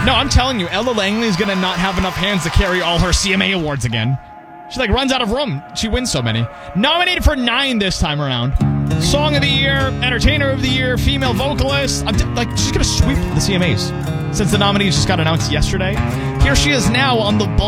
No, I'm telling you, Ella Langley is going to not have enough hands to carry all her CMA awards again. She, runs out of room. She wins so many. Nominated for 9 this time around. Song of the Year, Entertainer of the Year, Female Vocalist. She's going to sweep the CMAs since the nominees just got announced yesterday. Here she is now on the ball.